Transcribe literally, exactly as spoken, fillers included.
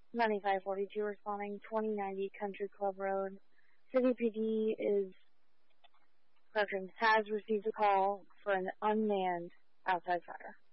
ninety-five forty-two responding, twenty ninety Country Club Road. City P D is, correction, has received a call for an unmanned outside fire.